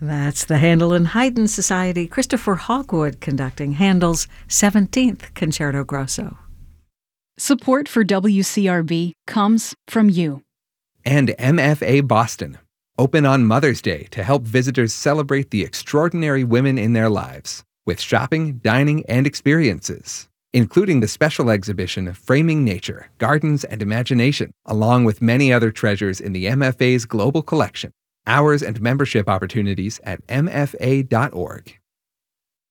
That's the Handel and Haydn Society. Christopher Hogwood conducting Handel's 17th Concerto Grosso. Support for WCRB comes from you. And MFA Boston, open on Mother's Day to help visitors celebrate the extraordinary women in their lives, with shopping, dining, and experiences, including the special exhibition Framing Nature, Gardens and Imagination, along with many other treasures in the MFA's global collection. Hours and membership opportunities at mfa.org.